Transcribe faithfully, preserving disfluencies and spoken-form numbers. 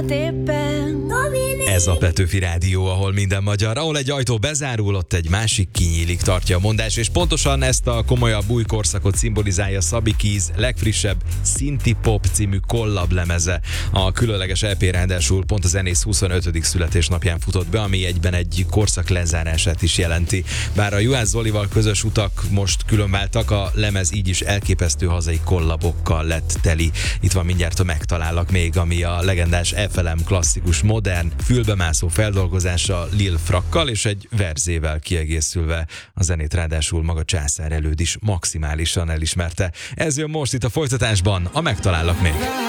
most éppen. Ez a Petőfi Rádió, ahol minden magyar, ahol egy ajtó bezárul, ott egy másik kinyílik, tartja a mondás, és pontosan ezt a komolyabb új korszakot szimbolizálja Szabi Keys legfrissebb Szinti Pop című kollab lemeze. A különleges é pé ráadásul pont a zenész huszonötödik születésnapján futott be, ami egyben egy korszak lezárását is jelenti. Bár a Juhász Zolival közös utak most különváltak, a lemez így is elképesztő hazai kollabokkal lett teli. Itt van mindjárt a Megtalállak még, ami a legendás ef el em klasszikus modern, fülbemászó feldolgozása Lil Frakkal és egy verzével kiegészülve. A zenét ráadásul maga Császár Előd is maximálisan elismerte. Ez jön most itt a folytatásban, a Megtalállak még.